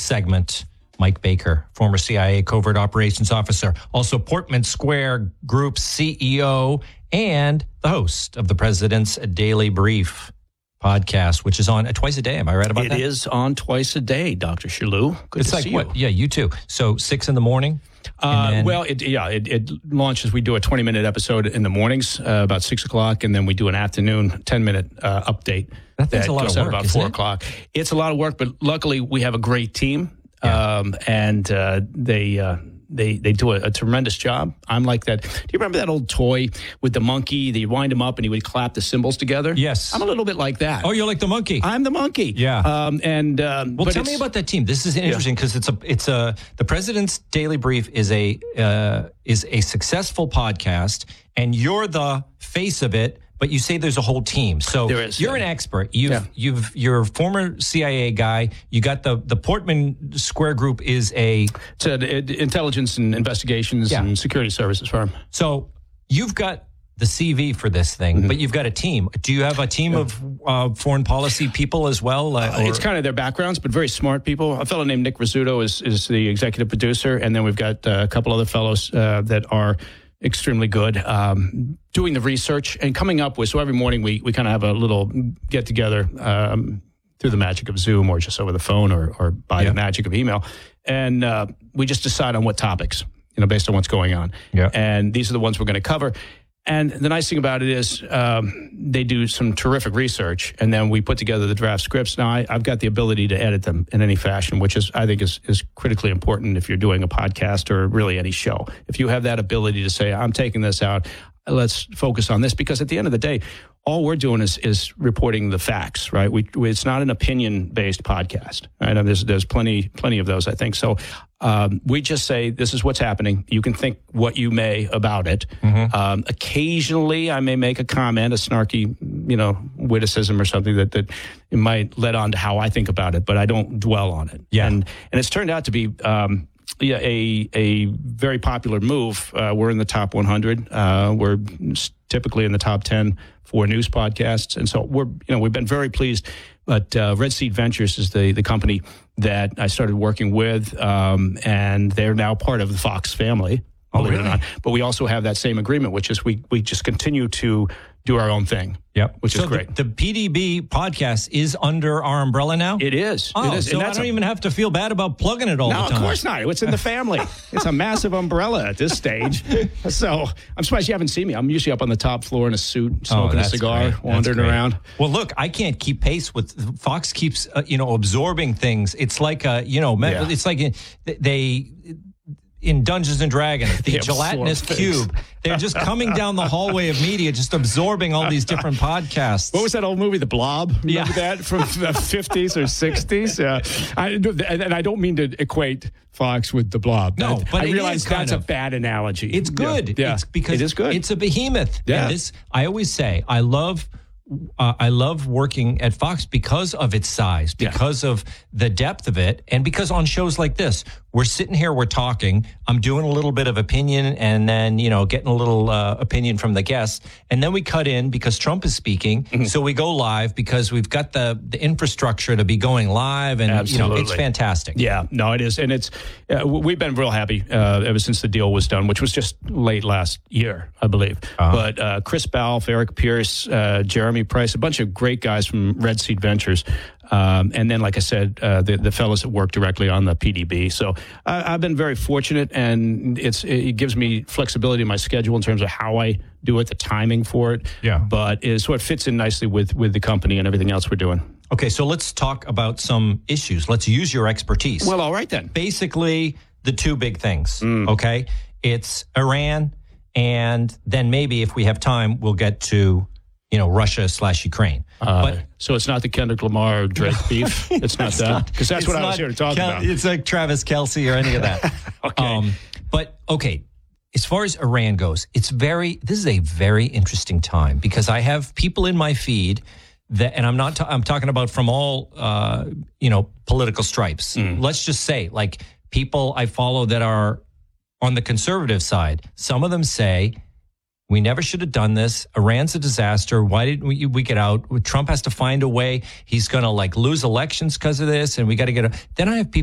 segment, Mike Baker, former CIA covert operations officer, also Portman Square Group CEO, and the host of the President's Daily Brief podcast, which is on twice a day. Am I right about that? It is on twice a day, Dr. Shalou. Good it's to like see what? you. Yeah, you too. So 6 in the morning? It launches. We do a 20-minute episode in the mornings, about 6 o'clock, and then we do an afternoon 10-minute update. That's a lot goes of out work, about isn't 4 it? o'clock. It's a lot of work, but luckily we have a great team, They do a tremendous job. I'm like that. Do you remember that old toy with the monkey that you wind him up and he would clap the cymbals together? Yes. I'm a little bit like that. Oh, you're like the monkey. I'm the monkey. Yeah. Well, Tell me about that team. This is interesting because the President's Daily Brief is a successful podcast, and you're the face of it. But you say there's a whole team. So There is, you're yeah. an expert. You're a former CIA guy. You got the Portman Square Group is It's an intelligence and investigations and security services firm. So you've got the CV for this thing, but you've got a team. Do you have a team of foreign policy people as well? It's kind of their backgrounds, but very smart people. A fellow named Nick Rizzuto is the executive producer, and then we've got a couple other fellows that are extremely good doing the research and coming up with. So every morning we kind of have a little get together through the magic of Zoom or just over the phone or by the magic of email, and we just decide on what topics, based on what's going on. Yeah. And these are the ones we're going to cover. And the nice thing about it is they do some terrific research, and then we put together the draft scripts. Now, I've got the ability to edit them in any fashion, which I think is critically important if you're doing a podcast or really any show. If you have that ability to say, I'm taking this out, let's focus on this, because at the end of the day, all we're doing is reporting the facts, right? It's not an opinion-based podcast, right? And there's plenty of those, I think. So we just say, this is what's happening. You can think what you may about it. Occasionally, I may make a comment, a snarky, witticism or something that it might let on to how I think about it, but I don't dwell on it. Yeah. And it's turned out to be a very popular move. We're in the top 100. We're typically in the top 10 for news podcasts, and so we've been very pleased. But Red Seed Ventures is the company that I started working with, and they're now part of the Fox family. Believe it or not. But we also have that same agreement, which is we just continue to do our own thing. Yep. Which is great. The PDB podcast is under our umbrella now? It is. Oh, it is. so I don't even have to feel bad about plugging it all the time. No, of course not. It's in the family. It's a massive umbrella at this stage. So I'm surprised you haven't seen me. I'm usually up on the top floor in a suit, smoking a cigar, wandering around. Well, look, I can't keep pace with Fox. Keeps absorbing things. It's like it's like they. In Dungeons and Dragons, the gelatinous cube. They're just coming down the hallway of media, just absorbing all these different podcasts. What was that old movie, The Blob? Remember that from the 50s or 60s? And I don't mean to equate Fox with The Blob. No, but I realize that's a bad analogy. It's good. Yeah. It's because it is good. It's a behemoth. Yeah. And I always say, I love working at Fox because of its size, because of the depth of it, and because on shows like this, we're sitting here, we're talking, I'm doing a little bit of opinion, and then, getting a little opinion from the guests, and then we cut in because Trump is speaking, so we go live because we've got the infrastructure to be going live, and Absolutely. It's fantastic. Yeah, no, it is, and it's we've been real happy ever since the deal was done, which was just late last year, I believe. But Chris Balfe, Eric Pierce, Jeremy Price, a bunch of great guys from Red Seed Ventures. And then, like I said, the fellows that work directly on the PDB. So I've been very fortunate, and it gives me flexibility in my schedule in terms of how I do it, the timing for it. Yeah. But so it fits in nicely with the company and everything else we're doing. Okay, so let's talk about some issues. Let's use your expertise. Well, all right then. Basically, the two big things, okay? It's Iran, and then maybe if we have time, we'll get to Russia/Ukraine. So it's not the Kendrick Lamar or Drake beef? It's not that? Because that's what I was here to talk about. It's like Travis Kelce or any of that. Okay. As far as Iran goes, this is a very interesting time because I have people in my feed that, and I'm talking about from all, political stripes. Let's just say, like, people I follow that are on the conservative side. Some of them say, we never should have done this. Iran's a disaster. Why didn't we get out? Trump has to find a way. He's going to lose elections because of this, and we got to get. Then I have people